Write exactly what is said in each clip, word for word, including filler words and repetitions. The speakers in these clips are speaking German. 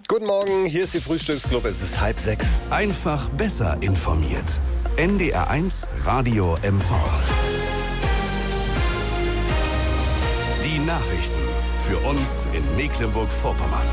Guten Morgen, hier ist die Frühstücksclub. Es ist halb sechs. Einfach besser informiert. N D R eins Radio M V. Die Nachrichten für uns in Mecklenburg-Vorpommern.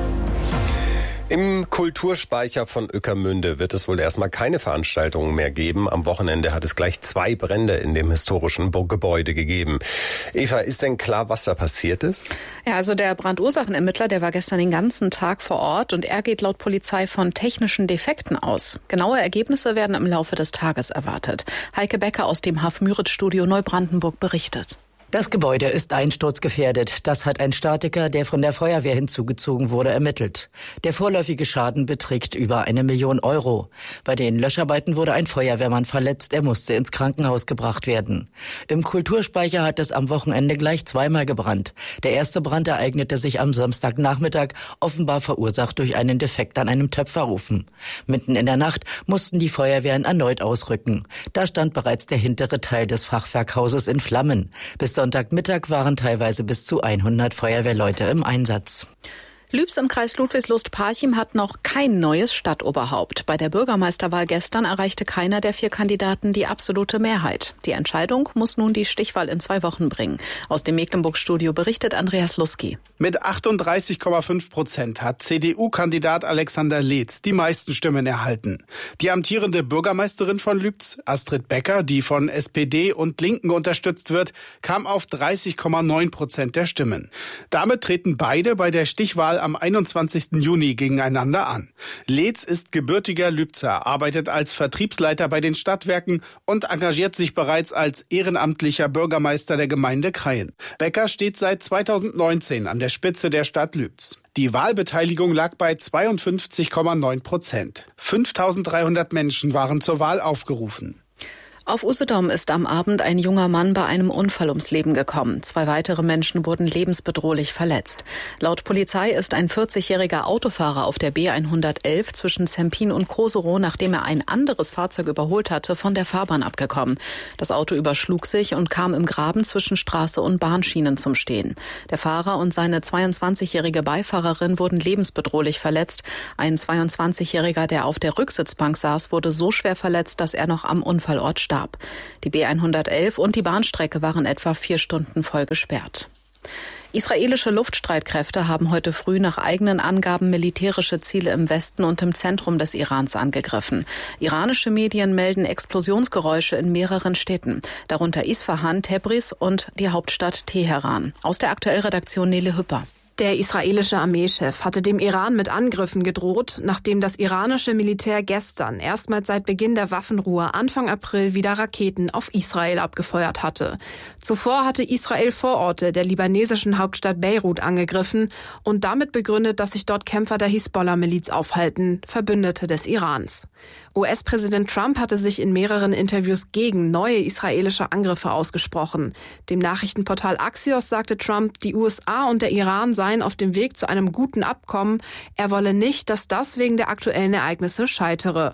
Im Kulturspeicher von Ueckermünde wird es wohl erstmal keine Veranstaltungen mehr geben. Am Wochenende hat es gleich zwei Brände in dem historischen Gebäude gegeben. Eva, ist denn klar, was da passiert ist? Ja, also der Brandursachenermittler, der war gestern den ganzen Tag vor Ort und er geht laut Polizei von technischen Defekten aus. Genaue Ergebnisse werden im Laufe des Tages erwartet. Heike Becker aus dem Haf-Müritz-Studio Neubrandenburg berichtet. Das Gebäude ist einsturzgefährdet. Das hat ein Statiker, der von der Feuerwehr hinzugezogen wurde, ermittelt. Der vorläufige Schaden beträgt über eine Million Euro. Bei den Löscharbeiten wurde ein Feuerwehrmann verletzt. Er musste ins Krankenhaus gebracht werden. Im Kulturspeicher hat es am Wochenende gleich zweimal gebrannt. Der erste Brand ereignete sich am Samstagnachmittag, offenbar verursacht durch einen Defekt an einem Töpferofen. Mitten in der Nacht mussten die Feuerwehren erneut ausrücken. Da stand bereits der hintere Teil des Fachwerkhauses in Flammen. Bis Sonntagmittag waren teilweise bis zu hundert Feuerwehrleute im Einsatz. Lübs im Kreis Ludwigslust-Parchim hat noch kein neues Stadtoberhaupt. Bei der Bürgermeisterwahl gestern erreichte keiner der vier Kandidaten die absolute Mehrheit. Die Entscheidung muss nun die Stichwahl in zwei Wochen bringen. Aus dem Mecklenburg-Studio berichtet Andreas Luski. Mit achtunddreißig Komma fünf Prozent hat C D U-Kandidat Alexander Leetz die meisten Stimmen erhalten. Die amtierende Bürgermeisterin von Lübz, Astrid Becker, die von S P D und Linken unterstützt wird, kam auf dreißig Komma neun Prozent der Stimmen. Damit treten beide bei der Stichwahl am einundzwanzigsten Juni gegeneinander an. Leetz ist gebürtiger Lübzer, arbeitet als Vertriebsleiter bei den Stadtwerken und engagiert sich bereits als ehrenamtlicher Bürgermeister der Gemeinde Krayen. Becker steht seit zweitausendneunzehn an der Spitze der Stadt Lübz. Die Wahlbeteiligung lag bei zweiundfünfzig Komma neun Prozent. fünftausenddreihundert Menschen waren zur Wahl aufgerufen. Auf Usedom ist am Abend ein junger Mann bei einem Unfall ums Leben gekommen. Zwei weitere Menschen wurden lebensbedrohlich verletzt. Laut Polizei ist ein vierzigjähriger Autofahrer auf der B hundertelf zwischen Zempin und Koserow, nachdem er ein anderes Fahrzeug überholt hatte, von der Fahrbahn abgekommen. Das Auto überschlug sich und kam im Graben zwischen Straße und Bahnschienen zum Stehen. Der Fahrer und seine zweiundzwanzigjährige Beifahrerin wurden lebensbedrohlich verletzt. Ein zweiundzwanzigjähriger, der auf der Rücksitzbank saß, wurde so schwer verletzt, dass er noch am Unfallort starb. Die B hundertelf und die Bahnstrecke waren etwa vier Stunden voll gesperrt. Israelische Luftstreitkräfte haben heute früh nach eigenen Angaben militärische Ziele im Westen und im Zentrum des Irans angegriffen. Iranische Medien melden Explosionsgeräusche in mehreren Städten, darunter Isfahan, Tebriz und die Hauptstadt Teheran. Aus der Aktuellredaktion Nele Hüpper. Der israelische Armeechef hatte dem Iran mit Angriffen gedroht, nachdem das iranische Militär gestern erstmals seit Beginn der Waffenruhe Anfang April wieder Raketen auf Israel abgefeuert hatte. Zuvor hatte Israel Vororte der libanesischen Hauptstadt Beirut angegriffen und damit begründet, dass sich dort Kämpfer der Hisbollah-Miliz aufhalten, Verbündete des Irans. U S-Präsident Trump hatte sich in mehreren Interviews gegen neue israelische Angriffe ausgesprochen. Dem Nachrichtenportal Axios sagte Trump, die U S A und der Iran seien auf dem Weg zu einem guten Abkommen. Er wolle nicht, dass das wegen der aktuellen Ereignisse scheitere.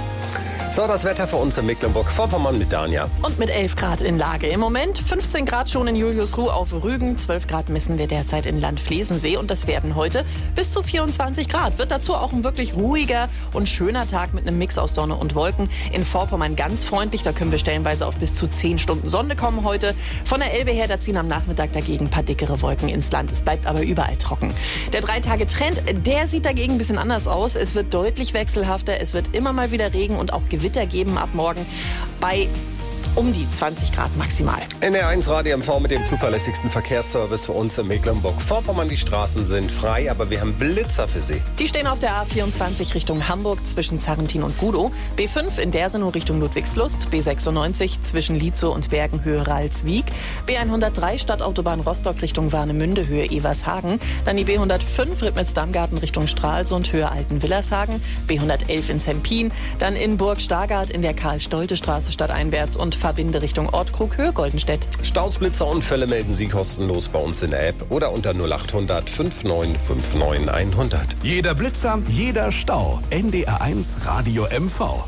So, das Wetter für uns in Mecklenburg-Vorpommern mit Dania. Und mit elf Grad in Lage. Im Moment fünfzehn Grad schon in Juliusruh auf Rügen, zwölf Grad messen wir derzeit in Landflesensee und das werden heute bis zu vierundzwanzig Grad. Wird dazu auch ein wirklich ruhiger und schöner Tag mit einem Mix aus Sonne und Wolken. In Vorpommern ganz freundlich, da können wir stellenweise auf bis zu zehn Stunden Sonne kommen heute. Von der Elbe her, da ziehen am Nachmittag dagegen ein paar dickere Wolken ins Land. Es bleibt aber überall trocken. Der drei-Tage-Trend, der sieht dagegen ein bisschen anders aus. Es wird deutlich wechselhafter, es wird immer mal wieder Regen und auch Gewitter geben ab morgen bei um die zwanzig Grad maximal. N D R eins Radio M V mit dem zuverlässigsten Verkehrsservice für uns in Mecklenburg-Vorpommern. Die Straßen sind frei, aber wir haben Blitzer für Sie. Die stehen auf der A vierundzwanzig Richtung Hamburg zwischen Zarrentin und Gudow, B fünf in Dersenow Richtung Ludwigslust, B sechsundneunzig zwischen Lietzow und Bergenhöhe Ralswiek, B hundertdrei Stadtautobahn Rostock Richtung Warnemünde Höhe Evershagen, dann die B hundertfünf Ribnitz-Dammgarten Richtung Stralsund Höhe Altenwillershagen, B hundertelf in Zempin, dann in Burg-Stargard in der Karl-Stolte-Straße stadteinwärts und verbinde Richtung Ortkrug Höhe Goldenstedt. Staus, Blitzer und Fälle melden Sie kostenlos bei uns in der App oder unter null acht hundert fünfundneunzig neunundfünfzig hundert. Jeder Blitzer, jeder Stau. N D R eins Radio M V.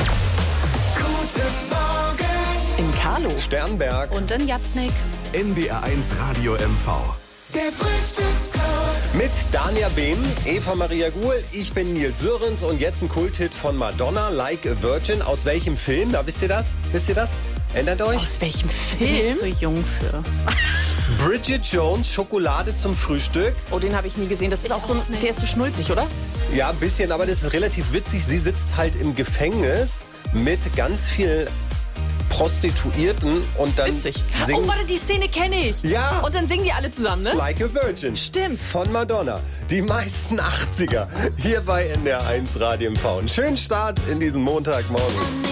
Guten Morgen In Karlow, Sternberg und in Jatznik. N D R eins Radio M V. Der Frühstücksclub. Mit Dania Behm, Eva Maria Guhl, ich bin Nils Sörens und jetzt ein Kulthit von Madonna, Like a Virgin. Aus welchem Film? Da wisst ihr das? Wisst ihr das? Ändert euch? Aus welchem Bin Film? ich zu jung für. Bridget Jones, Schokolade zum Frühstück. Oh, den habe ich nie gesehen. Das ist auch so ein, der ist so schnulzig, oder? Ja, ein bisschen, aber das ist relativ witzig. Sie sitzt halt im Gefängnis mit ganz vielen Prostituierten und dann Witzig. singen... Oh, warte, die Szene kenne ich. Ja. Und dann singen die alle zusammen, ne? Like a Virgin. Stimmt. Von Madonna. Die meisten achtziger. Hier bei N D R eins Radio M V. Einen schönen Start in diesem Montagmorgen.